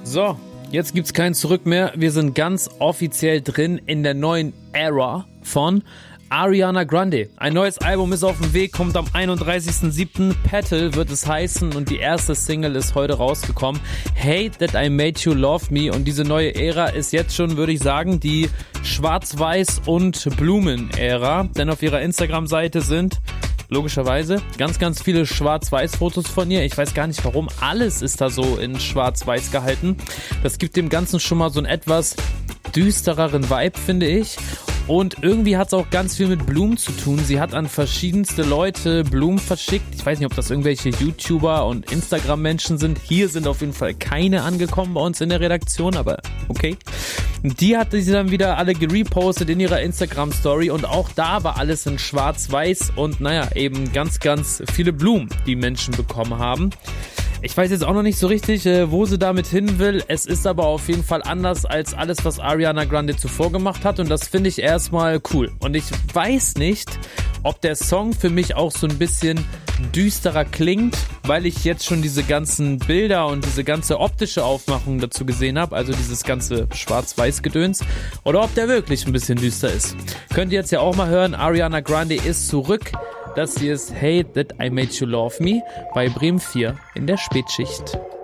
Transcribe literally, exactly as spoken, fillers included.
So, jetzt gibt's kein Zurück mehr. Wir sind ganz offiziell drin in der neuen Ära von Ariana Grande. Ein neues Album ist auf dem Weg, kommt am einunddreißigsten siebten Petal wird es heißen und die erste Single ist heute rausgekommen. Hate That I Made You Love Me, und diese neue Ära ist jetzt schon, würde ich sagen, die Schwarz-Weiß- und Blumen-Ära, denn auf ihrer Instagram-Seite sind logischerweise ganz, ganz viele Schwarz-Weiß-Fotos von ihr. Ich weiß gar nicht warum. Alles ist da so in Schwarz-Weiß gehalten. Das gibt dem Ganzen schon mal so einen etwas düstereren Vibe, finde ich. Und irgendwie hat es auch ganz viel mit Blumen zu tun. Sie hat an verschiedenste Leute Blumen verschickt. Ich weiß nicht, ob das irgendwelche YouTuber und Instagram-Menschen sind. Hier sind auf jeden Fall keine angekommen bei uns in der Redaktion, aber okay. Die hatte sie dann wieder alle gerepostet in ihrer Instagram-Story und auch da war alles in schwarz-weiß und naja, eben ganz, ganz viele Blumen, die Menschen bekommen haben. Ich weiß jetzt auch noch nicht so richtig, wo sie damit hin will. Es ist aber auf jeden Fall anders als alles, was Ariana Grande zuvor gemacht hat, und das finde ich erstmal cool. Und ich weiß nicht, ob der Song für mich auch so ein bisschen düsterer klingt, weil ich jetzt schon diese ganzen Bilder und diese ganze optische Aufmachung dazu gesehen habe, also dieses ganze Schwarz-Weiß-Gedöns, oder ob der wirklich ein bisschen düster ist. Könnt ihr jetzt ja auch mal hören, Ariana Grande ist zurück. Das hier ist Hate That I Made You Love Me bei Bremen vier in der Spätschicht.